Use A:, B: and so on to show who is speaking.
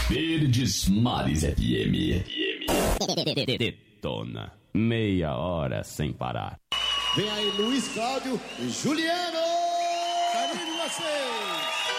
A: Verdes Mares FM.
B: Detona. Meia hora sem parar.
C: Vem aí Luiz Cláudio e Juliano! Carinho de vocês!